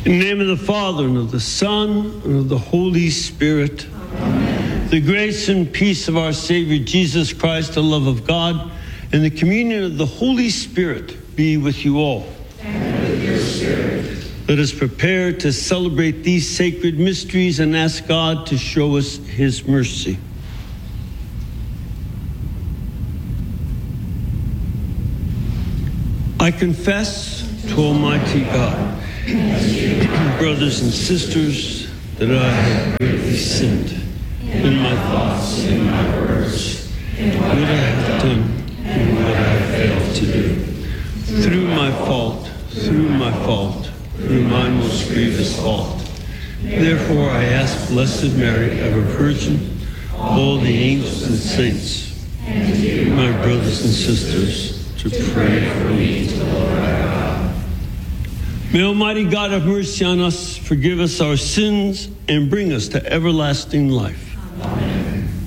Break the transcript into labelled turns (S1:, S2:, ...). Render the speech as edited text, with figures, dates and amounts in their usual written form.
S1: In the name of the Father, and of the Son, and of the Holy Spirit.
S2: Amen.
S1: The grace and peace of our Savior Jesus Christ, the love of God, and the communion of the Holy Spirit be with you all.
S2: And with your spirit.
S1: Let us prepare to celebrate these sacred mysteries and ask God to show us his mercy. I confess to Almighty God, brothers and sisters, that I have greatly sinned in my thoughts, in my words, in what I have done, and what I have failed to do. Through my fault, through my most grievous fault. Therefore I ask Blessed Mary, ever Virgin, all the angels and saints,
S2: And you,
S1: my brothers and sisters, to pray for me to the Lord our God. May Almighty God have mercy on us, forgive us our sins, and bring us to everlasting life.
S2: Amen.